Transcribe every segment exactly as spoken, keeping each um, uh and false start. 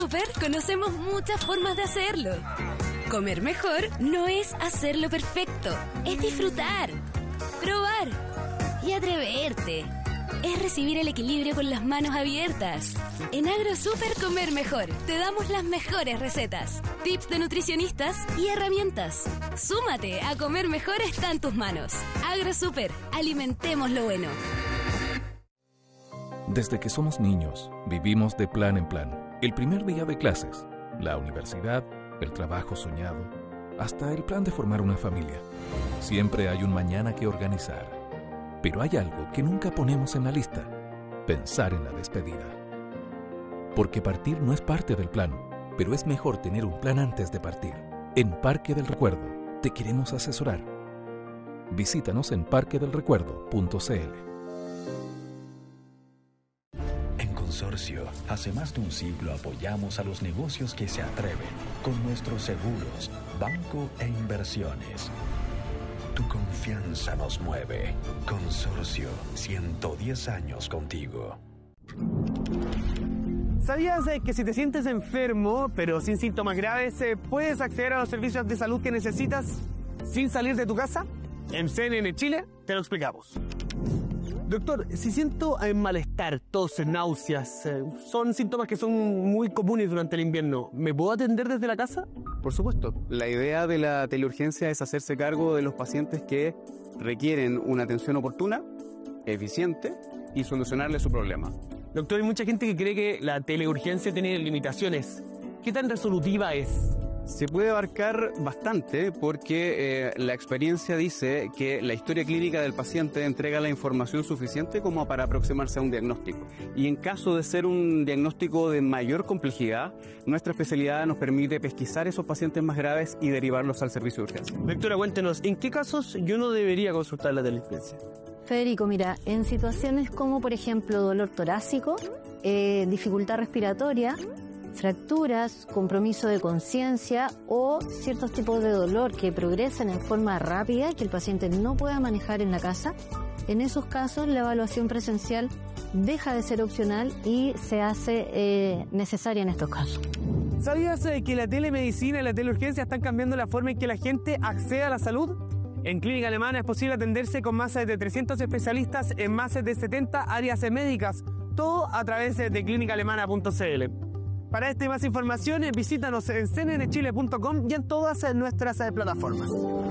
Super conocemos muchas formas de hacerlo. Comer mejor no es hacerlo perfecto, es disfrutar, probar y atreverte. Es recibir el equilibrio con las manos abiertas. En AgroSuper Comer Mejor te damos las mejores recetas, tips de nutricionistas y herramientas. Súmate a Comer Mejor, está en tus manos. AgroSuper, alimentemos lo bueno. Desde que somos niños, vivimos de plan en plan. El primer día de clases, la universidad, el trabajo soñado, hasta el plan de formar una familia. Siempre hay un mañana que organizar. Pero hay algo que nunca ponemos en la lista: pensar en la despedida. Porque partir no es parte del plan, pero es mejor tener un plan antes de partir. En Parque del Recuerdo te queremos asesorar. Visítanos en parque del recuerdo punto c l. En Consorcio, hace más de un siglo apoyamos a los negocios que se atreven con nuestros seguros, banco e inversiones. Tu confianza nos mueve. Consorcio, ciento diez años contigo. ¿Sabías eh, que si te sientes enfermo, pero sin síntomas graves, eh, puedes acceder a los servicios de salud que necesitas sin salir de tu casa? En C N N Chile te lo explicamos. Doctor, si siento eh, malestar, tos, náuseas, eh, son síntomas que son muy comunes durante el invierno, ¿me puedo atender desde la casa? Por supuesto. La idea de la teleurgencia es hacerse cargo de los pacientes que requieren una atención oportuna, eficiente y solucionarle su problema. Doctor, hay mucha gente que cree que la teleurgencia tiene limitaciones. ¿Qué tan resolutiva es? Se puede abarcar bastante porque eh, la experiencia dice que la historia clínica del paciente entrega la información suficiente como para aproximarse a un diagnóstico. Y en caso de ser un diagnóstico de mayor complejidad, nuestra especialidad nos permite pesquisar esos pacientes más graves y derivarlos al servicio de urgencia. Doctora, cuéntenos, ¿en qué casos yo no debería consultar la teleurgencia? Federico, mira, en situaciones como por ejemplo dolor torácico, eh, dificultad respiratoria, fracturas, compromiso de conciencia o ciertos tipos de dolor que progresan en forma rápida que el paciente no pueda manejar en la casa, en esos casos la evaluación presencial deja de ser opcional y se hace eh, necesaria en estos casos. ¿Sabías eh, que la telemedicina y la teleurgencia están cambiando la forma en que la gente accede a la salud? En Clínica Alemana es posible atenderse con más de trescientos especialistas en más de setenta áreas médicas, todo a través de clínica alemana punto c l. Para esta y más información, visítanos en c n n chile punto com y en todas nuestras plataformas.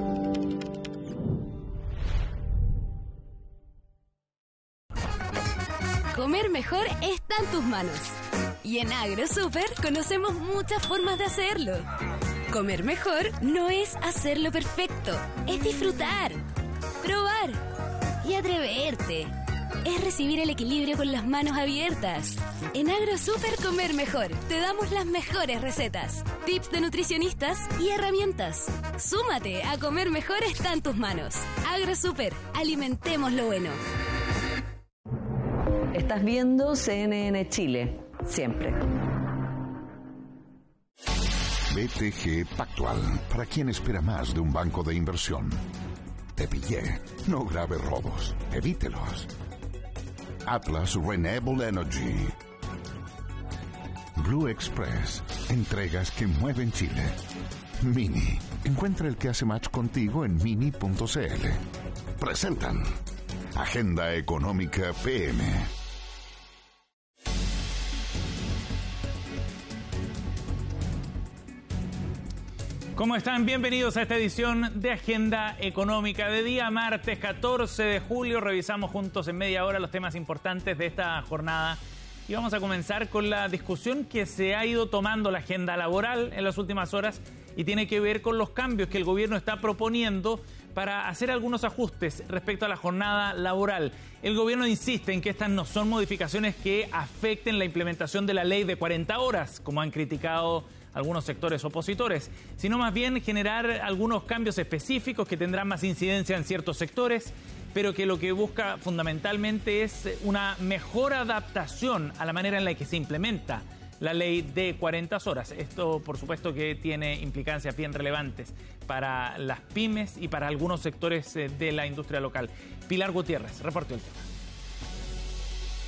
Comer mejor está en tus manos. Y en AgroSuper conocemos muchas formas de hacerlo. Comer mejor no es hacerlo perfecto, es disfrutar, probar y atreverte. Es recibir el equilibrio con las manos abiertas. En AgroSuper Comer Mejor te damos las mejores recetas, tips de nutricionistas y herramientas. Súmate a Comer Mejor, está en tus manos. AgroSuper, alimentemos lo bueno. Estás viendo C N N Chile, siempre. B T G Pactual, para quien espera más de un banco de inversión. Te pillé, no grave robos, evítelos. Atlas Renewable Energy. Blue Express, entregas que mueven Chile. Mini, encuentra el que hace match contigo en mini punto c l. Presentan Agenda Económica P M. ¿Cómo están? Bienvenidos a esta edición de Agenda Económica de día martes catorce de julio. Revisamos juntos en media hora los temas importantes de esta jornada y vamos a comenzar con la discusión que se ha ido tomando la agenda laboral en las últimas horas y tiene que ver con los cambios que el gobierno está proponiendo para hacer algunos ajustes respecto a la jornada laboral. El gobierno insiste en que estas no son modificaciones que afecten la implementación de la ley de cuarenta horas, como han criticado algunos sectores opositores, sino más bien generar algunos cambios específicos que tendrán más incidencia en ciertos sectores, pero que lo que busca fundamentalmente es una mejor adaptación a la manera en la que se implementa la ley de cuarenta horas. Esto, por supuesto, que tiene implicancias bien relevantes para las pymes y para algunos sectores de la industria local. Pilar Gutiérrez, reportó el tema.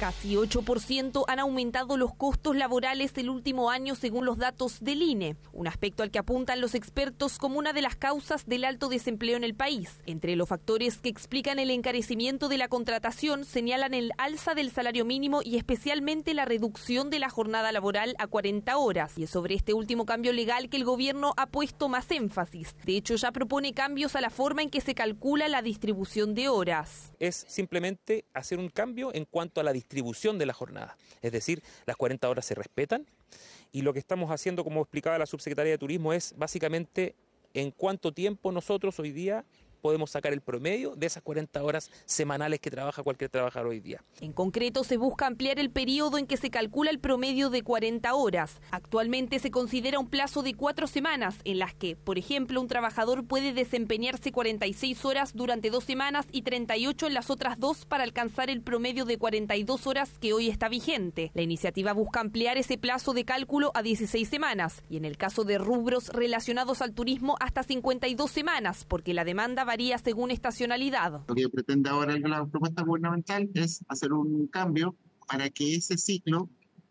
Casi ocho por ciento han aumentado los costos laborales el último año según los datos del I N E, un aspecto al que apuntan los expertos como una de las causas del alto desempleo en el país. Entre los factores que explican el encarecimiento de la contratación señalan el alza del salario mínimo y especialmente la reducción de la jornada laboral a cuarenta horas. Y es sobre este último cambio legal que el gobierno ha puesto más énfasis. De hecho, ya propone cambios a la forma en que se calcula la distribución de horas. Es simplemente hacer un cambio en cuanto a la distribución distribución de la jornada, es decir, las cuarenta horas se respetan y lo que estamos haciendo, como explicaba la subsecretaria de Turismo, es básicamente en cuánto tiempo nosotros hoy día podemos sacar el promedio de esas cuarenta horas semanales que trabaja cualquier trabajador hoy día. En concreto, se busca ampliar el periodo en que se calcula el promedio de cuarenta horas. Actualmente se considera un plazo de cuatro semanas, en las que, por ejemplo, un trabajador puede desempeñarse cuarenta y seis horas durante dos semanas y treinta y ocho en las otras dos para alcanzar el promedio de cuarenta y dos horas que hoy está vigente. La iniciativa busca ampliar ese plazo de cálculo a dieciséis semanas y en el caso de rubros relacionados al turismo hasta cincuenta y dos semanas, porque la demanda va varía según estacionalidad. Lo que pretende ahora la propuesta gubernamental es hacer un cambio para que ese ciclo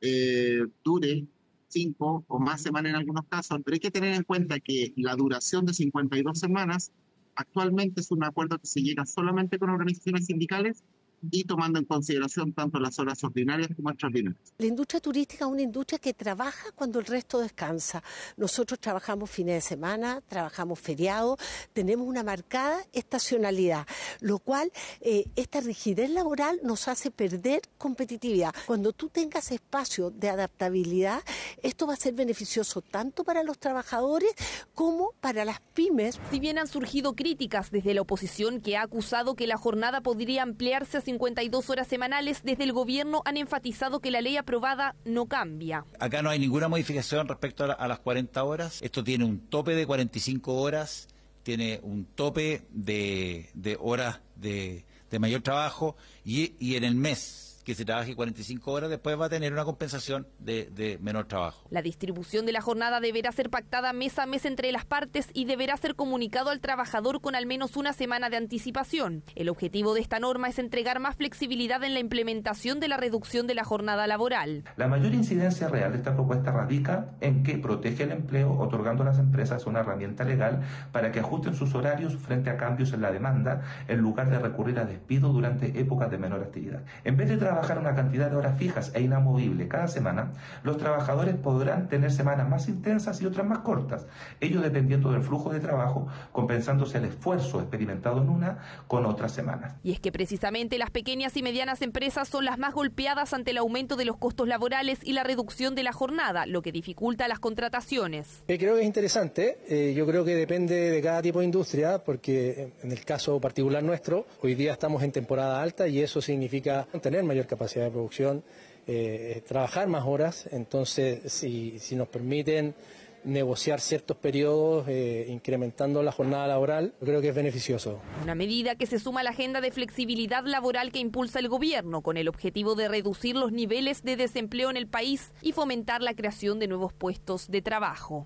eh, dure cinco o más semanas en algunos casos, pero hay que tener en cuenta que la duración de cincuenta y dos semanas actualmente es un acuerdo que se llega solamente con organizaciones sindicales y tomando en consideración tanto las horas ordinarias como extraordinarias. La industria turística es una industria que trabaja cuando el resto descansa. Nosotros trabajamos fines de semana, trabajamos feriados, tenemos una marcada estacionalidad, lo cual eh, esta rigidez laboral nos hace perder competitividad. Cuando tú tengas espacio de adaptabilidad, esto va a ser beneficioso tanto para los trabajadores como para las pymes. Si bien han surgido críticas desde la oposición que ha acusado que la jornada podría ampliarse a cincuenta y dos horas semanales, desde el gobierno han enfatizado que la ley aprobada no cambia. Acá no hay ninguna modificación respecto a, la, a las cuarenta horas. Esto tiene un tope de cuarenta y cinco horas, tiene un tope de, de horas de, de mayor trabajo y, y en el mes que se trabaje cuarenta y cinco horas, después va a tener una compensación de, de menor trabajo. La distribución de la jornada deberá ser pactada mes a mes entre las partes y deberá ser comunicado al trabajador con al menos una semana de anticipación. El objetivo de esta norma es entregar más flexibilidad en la implementación de la reducción de la jornada laboral. La mayor incidencia real de esta propuesta radica en que protege el empleo, otorgando a las empresas una herramienta legal para que ajusten sus horarios frente a cambios en la demanda, en lugar de recurrir a despido durante épocas de menor actividad. En vez de trabajar una cantidad de horas fijas e inamovible cada semana, los trabajadores podrán tener semanas más intensas y otras más cortas, ello dependiendo del flujo de trabajo, compensándose el esfuerzo experimentado en una con otras semanas. Y es que precisamente las pequeñas y medianas empresas son las más golpeadas ante el aumento de los costos laborales y la reducción de la jornada, lo que dificulta las contrataciones. Eh, creo que es interesante, eh, yo creo que depende de cada tipo de industria, porque en el caso particular nuestro, hoy día estamos en temporada alta y eso significa tener mayor capacidad de producción, eh, trabajar más horas. Entonces si, si nos permiten negociar ciertos periodos eh, incrementando la jornada laboral, yo creo que es beneficioso. Una medida que se suma a la agenda de flexibilidad laboral que impulsa el gobierno con el objetivo de reducir los niveles de desempleo en el país y fomentar la creación de nuevos puestos de trabajo.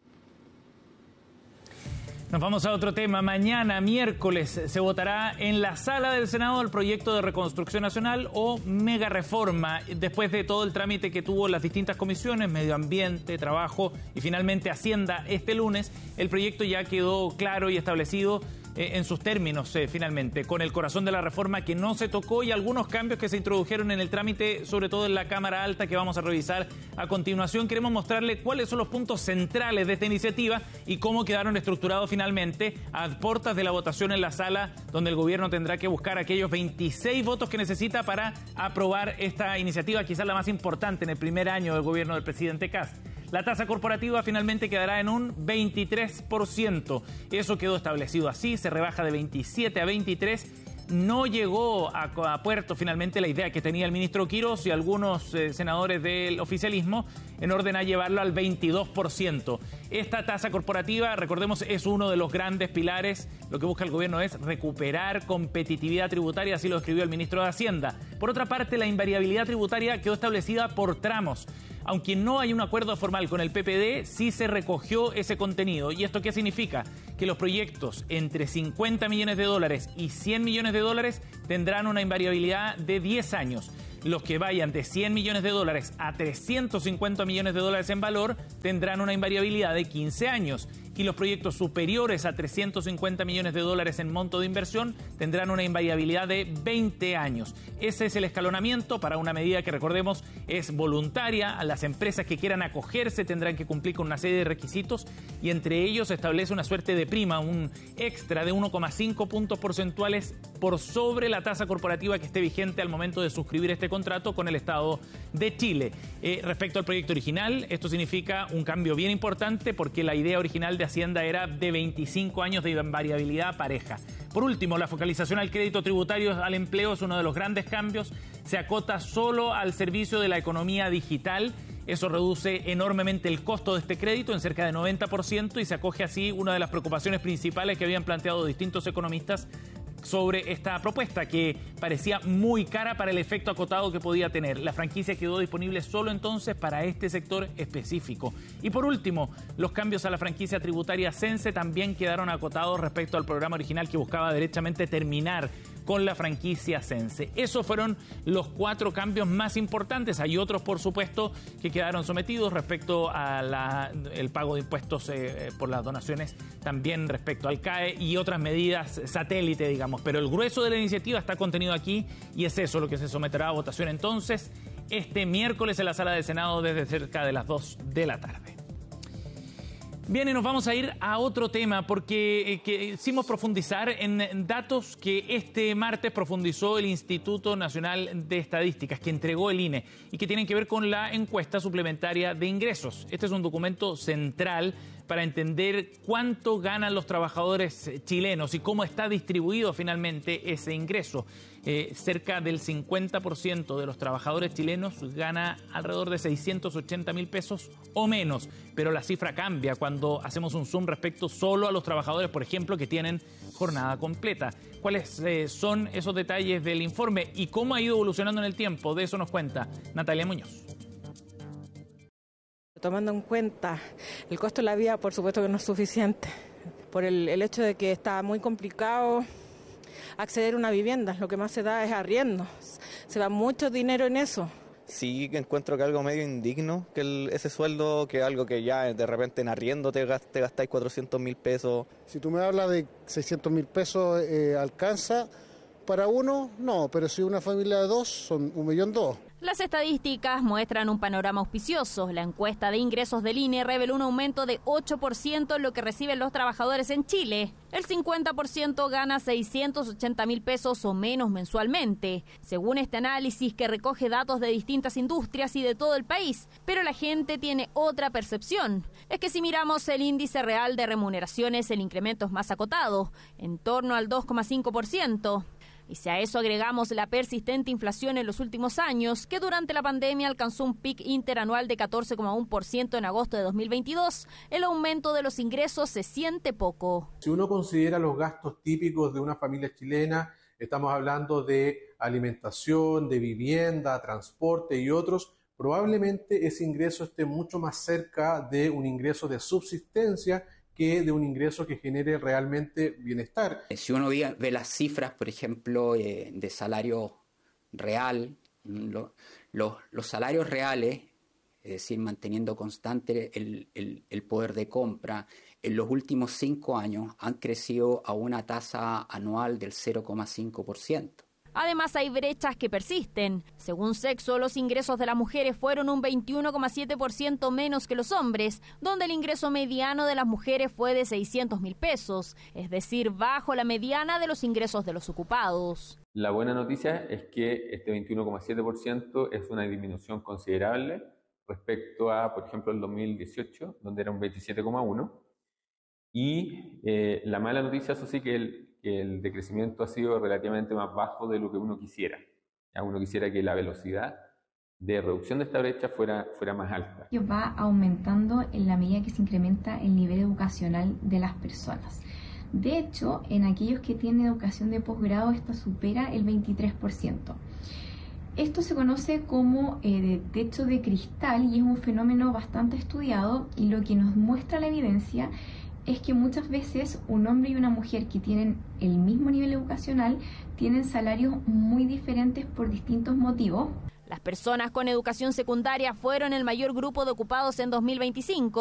Nos vamos a otro tema. Mañana, miércoles, se votará en la sala del Senado el proyecto de reconstrucción nacional o mega reforma. Después de todo el trámite que tuvo las distintas comisiones, Medio Ambiente, Trabajo y finalmente Hacienda este lunes, el proyecto ya quedó claro y establecido eh, en sus términos eh, finalmente, con el corazón de la reforma que no se tocó y algunos cambios que se introdujeron en el trámite, sobre todo en la Cámara Alta, que vamos a revisar a continuación. Queremos mostrarle cuáles son los puntos centrales de esta iniciativa y cómo quedaron estructurados finalmente a puertas de la votación en la sala, donde el gobierno tendrá que buscar aquellos veintiséis votos que necesita para aprobar esta iniciativa, quizás la más importante en el primer año del gobierno del presidente Kast. La tasa corporativa finalmente quedará en un veintitrés por ciento. Eso quedó establecido así, se rebaja de veintisiete a veintitrés. No llegó a, a puerto finalmente la idea que tenía el ministro Quirós y algunos eh, senadores del oficialismo en orden a llevarlo al veintidós por ciento. Esta tasa corporativa, recordemos, es uno de los grandes pilares. Lo que busca el gobierno es recuperar competitividad tributaria, así lo escribió el ministro de Hacienda. Por otra parte, la invariabilidad tributaria quedó establecida por tramos. Aunque no hay un acuerdo formal con el P P D, sí se recogió ese contenido. ¿Y esto qué significa? Que los proyectos entre cincuenta millones de dólares y cien millones de dólares tendrán una invariabilidad de diez años. Los que vayan de cien millones de dólares a trescientos cincuenta millones de dólares en valor tendrán una invariabilidad de quince años. Y los proyectos superiores a trescientos cincuenta millones de dólares en monto de inversión tendrán una invariabilidad de veinte años. Ese es el escalonamiento para una medida que, recordemos, es voluntaria. Las empresas que quieran acogerse tendrán que cumplir con una serie de requisitos y entre ellos se establece una suerte de prima, un extra de uno coma cinco puntos porcentuales por sobre la tasa corporativa que esté vigente al momento de suscribir este contrato con el Estado de Chile. Eh, respecto al proyecto original, esto significa un cambio bien importante porque la idea original de Hacienda era de veinticinco años de variabilidad pareja. Por último, la focalización al crédito tributario al empleo es uno de los grandes cambios. Se acota solo al servicio de la economía digital. Eso reduce enormemente el costo de este crédito en cerca de noventa por ciento y se acoge así una de las preocupaciones principales que habían planteado distintos economistas sobre esta propuesta, que parecía muy cara para el efecto acotado que podía tener. La franquicia quedó disponible solo entonces para este sector específico. Y por último, los cambios a la franquicia tributaria Sense también quedaron acotados respecto al programa original que buscaba derechamente terminar con la franquicia Sense. Esos fueron los cuatro cambios más importantes. Hay otros, por supuesto, que quedaron sometidos respecto al pago de impuestos eh, por las donaciones, también respecto al C A E y otras medidas satélite, digamos. Pero el grueso de la iniciativa está contenido aquí y es eso lo que se someterá a votación entonces este miércoles en la sala del Senado desde cerca de las dos de la tarde. Bien, y nos vamos a ir a otro tema porque eh, quisimos profundizar en datos que este martes profundizó el Instituto Nacional de Estadísticas, que entregó el I N E y que tienen que ver con la encuesta suplementaria de ingresos. Este es un documento central para entender cuánto ganan los trabajadores chilenos y cómo está distribuido finalmente ese ingreso. Eh, cerca del cincuenta por ciento de los trabajadores chilenos gana alrededor de seiscientos ochenta mil pesos o menos, pero la cifra cambia cuando hacemos un zoom respecto solo a los trabajadores, por ejemplo, que tienen jornada completa. ¿Cuáles eh, son esos detalles del informe y cómo ha ido evolucionando en el tiempo? De eso nos cuenta Natalia Muñoz. Tomando en cuenta el costo de la vida, por supuesto que no es suficiente, por el, el hecho de que está muy complicado acceder a una vivienda. Lo que más se da es arriendo, se va mucho dinero en eso. Sí, encuentro que algo medio indigno, que el, ese sueldo, que algo que ya de repente en arriendo te, gast, te gastáis cuatrocientos mil pesos. Si tú me hablas de seiscientos mil pesos, eh, ¿alcanza para uno? No, pero si una familia de dos, son un millón dos. Las estadísticas muestran un panorama auspicioso. La encuesta de ingresos del I N E reveló un aumento de ocho por ciento en lo que reciben los trabajadores en Chile. El cincuenta por ciento gana seiscientos ochenta mil pesos o menos mensualmente, según este análisis que recoge datos de distintas industrias y de todo el país. Pero la gente tiene otra percepción. Es que si miramos el índice real de remuneraciones, el incremento es más acotado, en torno al dos coma cinco por ciento. Y si a eso agregamos la persistente inflación en los últimos años, que durante la pandemia alcanzó un pic interanual de catorce coma uno por ciento en agosto de dos mil veintidós, el aumento de los ingresos se siente poco. Si uno considera los gastos típicos de una familia chilena, estamos hablando de alimentación, de vivienda, transporte y otros, probablemente ese ingreso esté mucho más cerca de un ingreso de subsistencia que de un ingreso que genere realmente bienestar. Si uno ve, ve las cifras, por ejemplo, eh, de salario real, lo, lo, los salarios reales, es decir, manteniendo constante el, el, el poder de compra, en los últimos cinco años han crecido a una tasa anual del cero coma cinco por ciento. Además, hay brechas que persisten. Según Sexo, los ingresos de las mujeres fueron un veintiuno coma siete por ciento menos que los hombres, donde el ingreso mediano de las mujeres fue de seiscientos mil pesos, es decir, bajo la mediana de los ingresos de los ocupados. La buena noticia es que este veintiuno coma siete por ciento es una disminución considerable respecto a, por ejemplo, el dos mil dieciocho, donde era un veintisiete coma uno por ciento. Y eh, la mala noticia, eso sí, que el, que el decrecimiento ha sido relativamente más bajo de lo que uno quisiera. Ya uno quisiera que la velocidad de reducción de esta brecha fuera, fuera más alta. Va aumentando en la medida que se incrementa el nivel educacional de las personas. De hecho, en aquellos que tienen educación de posgrado, esta supera el veintitrés por ciento. Esto se conoce como eh, de techo de cristal y es un fenómeno bastante estudiado, y lo que nos muestra la evidencia es que muchas veces un hombre y una mujer que tienen el mismo nivel educacional tienen salarios muy diferentes por distintos motivos. Las personas con educación secundaria fueron el mayor grupo de ocupados en dos mil veinticinco.